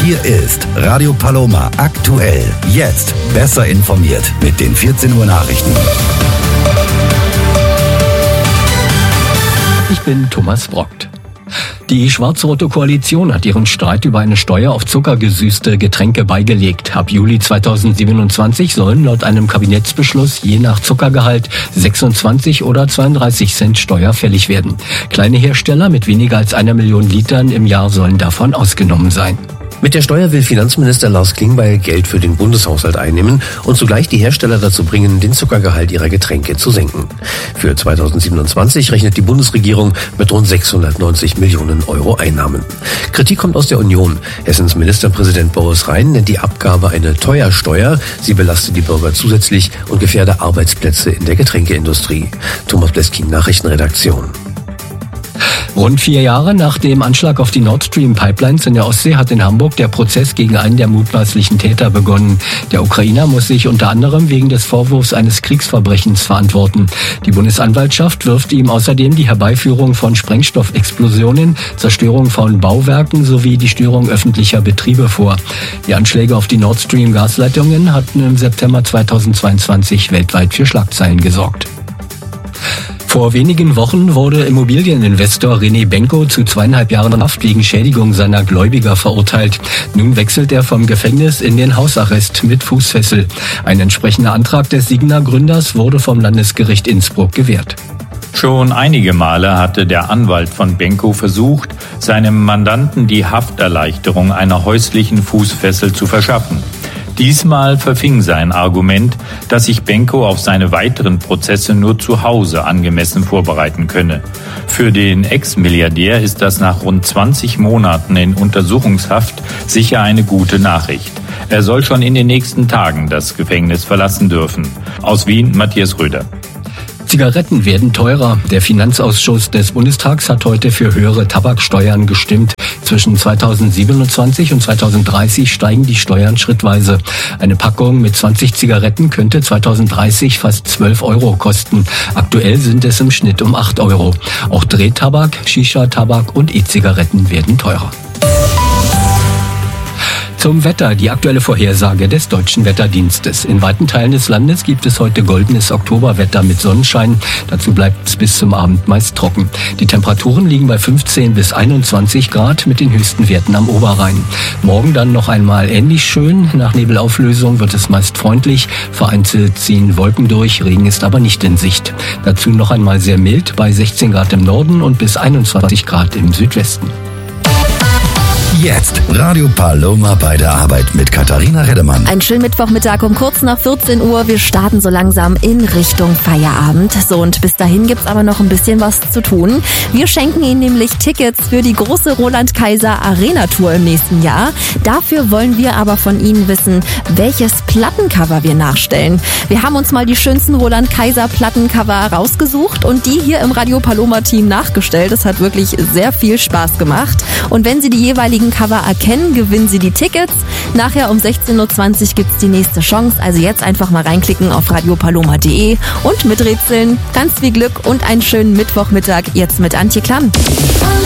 Hier ist Radio Paloma aktuell. Jetzt besser informiert mit den 14 Uhr Nachrichten. Ich bin Thomas Brockt. Die schwarz-rote Koalition hat ihren Streit über eine Steuer auf zuckergesüßte Getränke beigelegt. Ab Juli 2027 sollen laut einem Kabinettsbeschluss je nach Zuckergehalt 26 oder 32 Cent Steuer fällig werden. Kleine Hersteller mit weniger als 1 Million Litern im Jahr sollen davon ausgenommen sein. Mit der Steuer will Finanzminister Lars Klingbeil Geld für den Bundeshaushalt einnehmen und zugleich die Hersteller dazu bringen, den Zuckergehalt ihrer Getränke zu senken. Für 2027 rechnet die Bundesregierung mit rund 690 Millionen Euro Einnahmen. Kritik kommt aus der Union. Hessens Ministerpräsident Boris Rhein nennt die Abgabe eine Teuersteuer. Sie belastet die Bürger zusätzlich und gefährde Arbeitsplätze in der Getränkeindustrie. Thomas Bleskin, Nachrichtenredaktion. Rund 4 Jahre nach dem Anschlag auf die Nord Stream Pipelines in der Ostsee hat in Hamburg der Prozess gegen einen der mutmaßlichen Täter begonnen. Der Ukrainer muss sich unter anderem wegen des Vorwurfs eines Kriegsverbrechens verantworten. Die Bundesanwaltschaft wirft ihm außerdem die Herbeiführung von Sprengstoffexplosionen, Zerstörung von Bauwerken sowie die Störung öffentlicher Betriebe vor. Die Anschläge auf die Nord Stream Gasleitungen hatten im September 2022 weltweit für Schlagzeilen gesorgt. Vor wenigen Wochen wurde Immobilieninvestor René Benko zu 2,5 Jahren Haft wegen Schädigung seiner Gläubiger verurteilt. Nun wechselt er vom Gefängnis in den Hausarrest mit Fußfessel. Ein entsprechender Antrag des Signa-Gründers wurde vom Landesgericht Innsbruck gewährt. Schon einige Male hatte der Anwalt von Benko versucht, seinem Mandanten die Hafterleichterung einer häuslichen Fußfessel zu verschaffen. Diesmal verfing sein Argument, dass sich Benko auf seine weiteren Prozesse nur zu Hause angemessen vorbereiten könne. Für den Ex-Milliardär ist das nach rund 20 Monaten in Untersuchungshaft sicher eine gute Nachricht. Er soll schon in den nächsten Tagen das Gefängnis verlassen dürfen. Aus Wien, Matthias Röder. Zigaretten werden teurer. Der Finanzausschuss des Bundestags hat heute für höhere Tabaksteuern gestimmt. Zwischen 2027 und 2030 steigen die Steuern schrittweise. Eine Packung mit 20 Zigaretten könnte 2030 fast 12 Euro kosten. Aktuell sind es im Schnitt um 8 Euro. Auch Drehtabak, Shisha-Tabak und E-Zigaretten werden teurer. Zum Wetter, die aktuelle Vorhersage des Deutschen Wetterdienstes. In weiten Teilen des Landes gibt es heute goldenes Oktoberwetter mit Sonnenschein. Dazu bleibt es bis zum Abend meist trocken. Die Temperaturen liegen bei 15 bis 21 Grad mit den höchsten Werten am Oberrhein. Morgen dann noch einmal ähnlich schön. Nach Nebelauflösung wird es meist freundlich. Vereinzelt ziehen Wolken durch, Regen ist aber nicht in Sicht. Dazu noch einmal sehr mild bei 16 Grad im Norden und bis 21 Grad im Südwesten. Jetzt Radio Paloma bei der Arbeit mit Katharina Reddemann. Einen schönen Mittwochmittag um kurz nach 14 Uhr. Wir starten so langsam in Richtung Feierabend. So, und bis dahin gibt's aber noch ein bisschen was zu tun. Wir schenken Ihnen nämlich Tickets für die große Roland Kaiser Arena Tour im nächsten Jahr. Dafür wollen wir aber von Ihnen wissen, welches Plattencover wir nachstellen. Wir haben uns mal die schönsten Roland Kaiser Plattencover rausgesucht und die hier im Radio Paloma Team nachgestellt. Das hat wirklich sehr viel Spaß gemacht. Und wenn Sie die jeweiligen Cover erkennen, gewinnen Sie die Tickets. Nachher um 16.20 Uhr gibt's die nächste Chance. Also jetzt einfach mal reinklicken auf radiopaloma.de und miträtseln. Ganz viel Glück und einen schönen Mittwochmittag jetzt mit Antje Klamm.